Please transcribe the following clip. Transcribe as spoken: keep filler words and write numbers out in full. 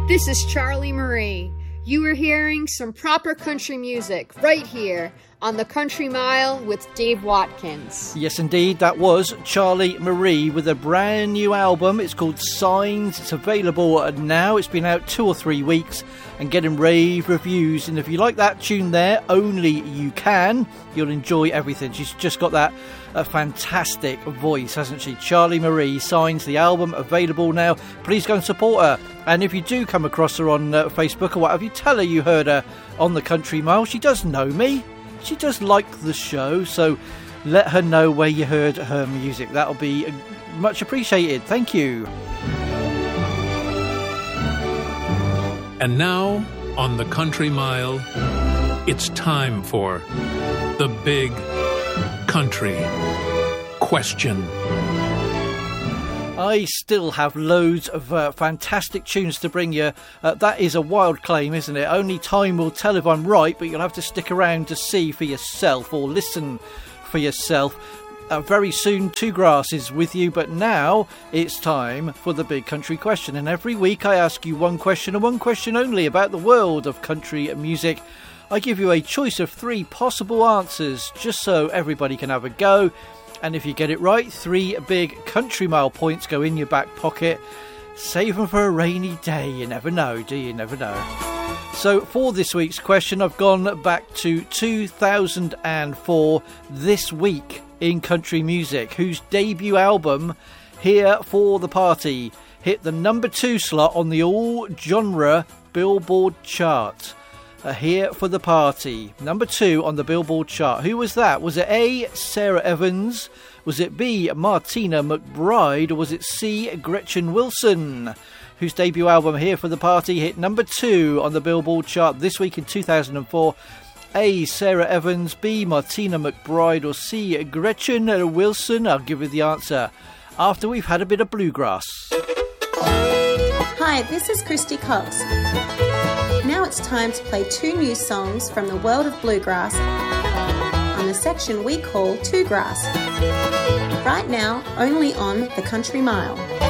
This is Charlie Marie. You are hearing some proper country music right here on the Country Mile with Dave Watkins. Yes, indeed, that was Charlie Marie with a brand new album. It's called Signs. It's available now. It's been out two or three weeks and getting rave reviews. And if you like that tune there, Only You Can, you'll enjoy everything. She's just got that a fantastic voice, hasn't she? Charlie Marie, Signs, the album available now. Please go and support her. And if you do come across her on uh, Facebook or whatever, you tell her you heard her on the Country Mile. She does know me. She does like the show, so let her know where you heard her music. That'll be much appreciated. Thank you. And now, on the Country Mile, it's time for the Big Country Question. I still have loads of uh, fantastic tunes to bring you. Uh, that is a wild claim, isn't it? Only time will tell if I'm right, but you'll have to stick around to see for yourself or listen for yourself. Uh, very soon, Two Grass is with you, but now it's time for the Big Country Question. And every week I ask you one question and one question only about the world of country music. I give you a choice of three possible answers just so everybody can have a go. And if you get it right, three big Country Mile points go in your back pocket. Save them for a rainy day. You never know, do you? Never know. So for this week's question, I've gone back to two thousand four, This Week in Country Music, whose debut album, Here for the Party, hit the number two slot on the all-genre Billboard chart. Uh, Here for the Party, number two on the Billboard chart. Who was that? Was it A, Sarah Evans? Was it B, Martina McBride? Or was it C, Gretchen Wilson, whose debut album Here for the Party hit number two on the Billboard chart this week in two thousand four? A, Sarah Evans, B, Martina McBride, or C, Gretchen Wilson? I'll give you the answer after we've had a bit of bluegrass. Hi, this is Christy Cox. Now it's time to play two new songs from the world of bluegrass on the section we call Two Grass. Right now, only on the Country Mile.